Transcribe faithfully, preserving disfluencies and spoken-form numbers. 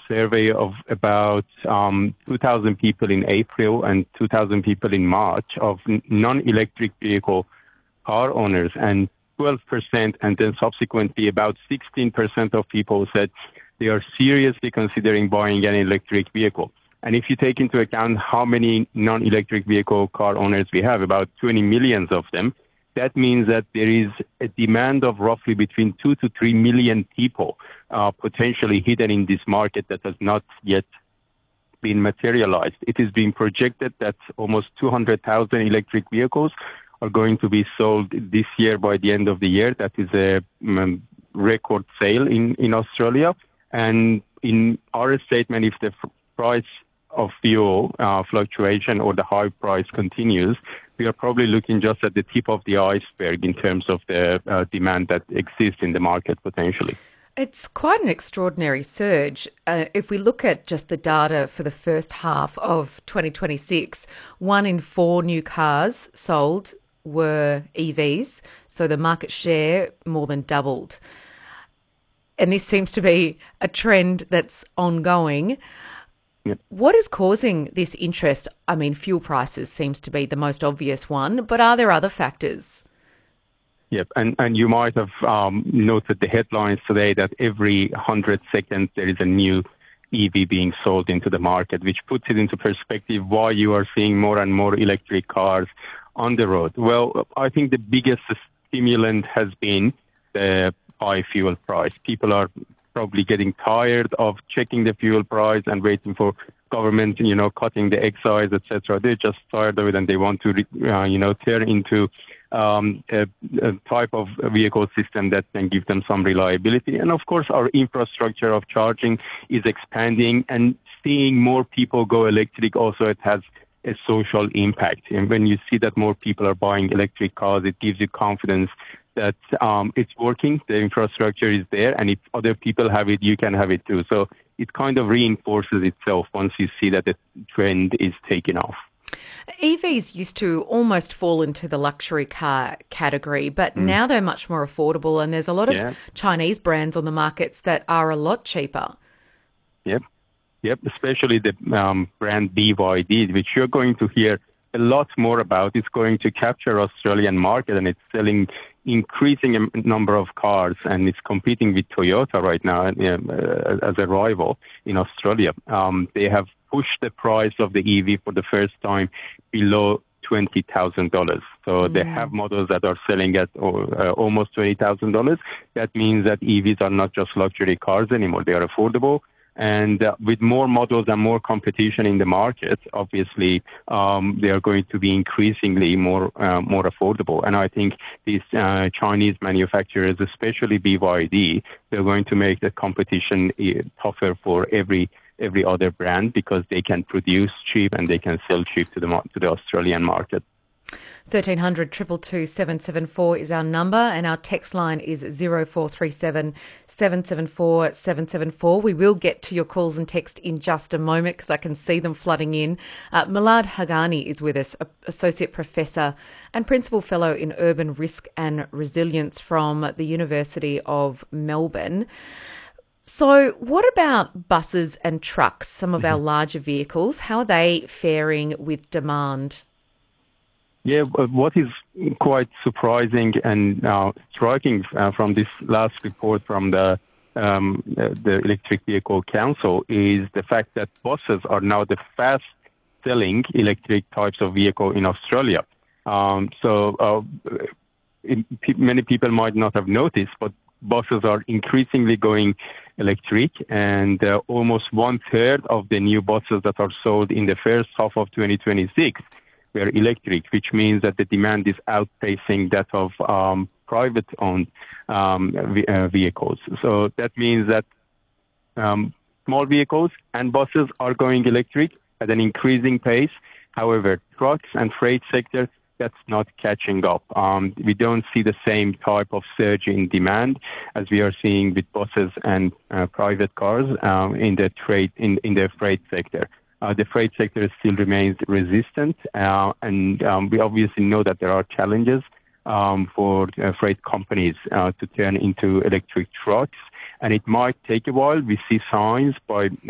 survey of about um, two thousand people in April and two thousand people in March of non-electric vehicle car owners, and twelve percent and then subsequently about sixteen percent of people said they are seriously considering buying an electric vehicle. And if you take into account how many non-electric vehicle car owners we have, about twenty millions of them, that means that there is a demand of roughly between two to three million people uh, potentially hidden in this market that has not yet been materialized. It is being projected that almost two hundred thousand electric vehicles are going to be sold this year by the end of the year. That is a um, record sale in, in Australia. And in our statement, if the f- price of fuel uh, fluctuation or the high price continues, we are probably looking just at the tip of the iceberg in terms of the uh, demand that exists in the market potentially. It's quite an extraordinary surge. Uh, if we look at just the data for the first half of twenty twenty-six, one in four new cars sold were E Vs, so the market share more than doubled. And this seems to be a trend that's ongoing. Yep. What is causing this interest? I mean, fuel prices seems to be the most obvious one, but are there other factors? Yep, and, and you might have um, noted the headlines today that every one hundred seconds there is a new E V being sold into the market, which puts it into perspective why you are seeing more and more electric cars on the road. Well, I think the biggest stimulant has been the high fuel price. People are probably getting tired of checking the fuel price and waiting for government, you know, cutting the excise, et cetera. They're just tired of it and they want to, uh, you know, turn into um, a, a type of vehicle system that can give them some reliability. And of course, our infrastructure of charging is expanding, and seeing more people go electric also, it has a social impact. And when you see that more people are buying electric cars, it gives you confidence that um, it's working, the infrastructure is there, and if other people have it, you can have it too. So it kind of reinforces itself once you see that the trend is taking off. E Vs used to almost fall into the luxury car category, but mm. now they're much more affordable, and there's a lot of yeah. Chinese brands on the markets that are a lot cheaper. Yep. Yep, especially the um, brand B Y D, which you're going to hear a lot more about. It's going to capture Australian market, and it's selling increasing number of cars, and it's competing with Toyota right now uh, as a rival in Australia. Um, they have pushed the price of the E V for the first time below twenty thousand dollars. So mm. they have models that are selling at uh, almost twenty thousand dollars. That means that E Vs are not just luxury cars anymore. They are affordable. And uh, with more models and more competition in the market, obviously, um, they are going to be increasingly more uh, more affordable. And I think these uh, Chinese manufacturers, especially B Y D, they're going to make the competition uh, tougher for every every other brand, because they can produce cheap and they can sell cheap to the to the Australian market. thirteen hundred, two two two, seven seven four is our number, and our text line is zero four three seven, seven seven four, seven seven four. We will get to your calls and text in just a moment because I can see them flooding in. Uh, Milad Haghani is with us, Associate Professor and Principal Fellow in Urban Risk and Resilience from the University of Melbourne. So what about buses and trucks, some of mm-hmm. our larger vehicles? How are they faring with demand? Yeah, what is quite surprising and uh, striking uh, from this last report from the um, the Electric Vehicle Council is the fact that buses are now the fast-selling electric types of vehicle in Australia. Um, so uh, it, many people might not have noticed, but buses are increasingly going electric, and uh, almost one-third of the new buses that are sold in the first half of twenty twenty-six were electric, which means that the demand is outpacing that of um, private-owned um, v- uh, vehicles. So that means that um, small vehicles and buses are going electric at an increasing pace. However, trucks and freight sector, that's not catching up. Um, we don't see the same type of surge in demand as we are seeing with buses and uh, private cars um, in the trade in, in the freight sector. Uh, the freight sector still remains resistant, uh, and um, we obviously know that there are challenges um, for uh, freight companies uh, to turn into electric trucks, and it might take a while. We see signs by